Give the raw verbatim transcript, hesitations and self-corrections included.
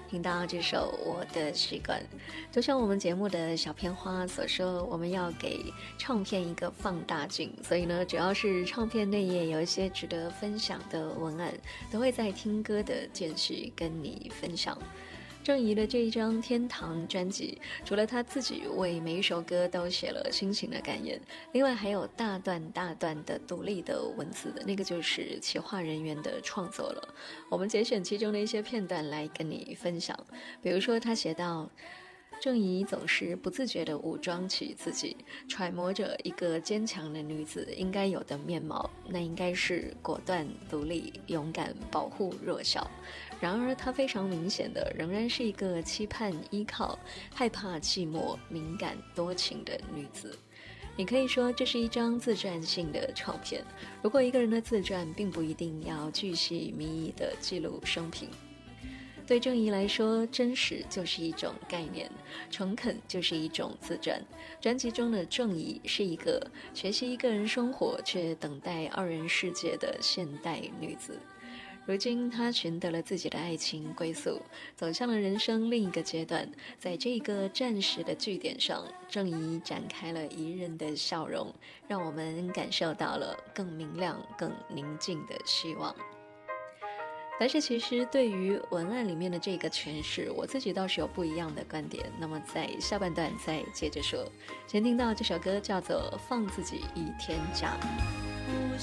听到这首《我的习惯》，就像我们节目的小片花所说，我们要给唱片一个放大镜，所以呢，只要是唱片内页有一些值得分享的文案，都会在听歌的间隙跟你分享。郑怡的这一张《天堂》专辑，除了他自己为每一首歌都写了心情的感言，另外还有大段大段的独立的文字的，那个就是企划人员的创作了。我们节选其中的一些片段来跟你分享。比如说他写到，郑怡总是不自觉地武装起自己，揣摩着一个坚强的女子应该有的面貌，那应该是果断、独立、勇敢、保护弱小。然而她非常明显的仍然是一个期盼依靠、害怕寂寞、敏感多情的女子。你可以说这是一张自传性的唱片，如果一个人的自传并不一定要巨细靡遗地记录生平。对郑怡来说，真实就是一种概念，诚恳就是一种自传。专辑中的郑怡是一个学习一个人生活却等待二人世界的现代女子。如今她寻得了自己的爱情归宿，走向了人生另一个阶段。在这个暂时的据点上，郑怡展开了宜人的笑容，让我们感受到了更明亮更宁静的希望。但是其实对于文案里面的这个诠释，我自己倒是有不一样的观点，那么在下半段再接着说。先听到这首歌叫做《放自己一天假》。